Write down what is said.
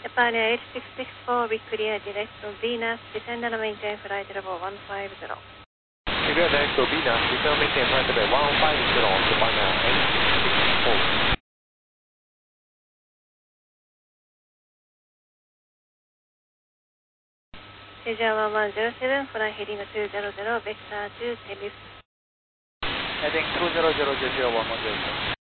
Japan Air 8664, we clear direct to Venus, descend and maintain flight level 150. Clear direct to Venus, descend and maintain flight level 150, Japan Air 8664. Asia 1107, fly heading 200, vector to Tenerife. Heading 200, 1107.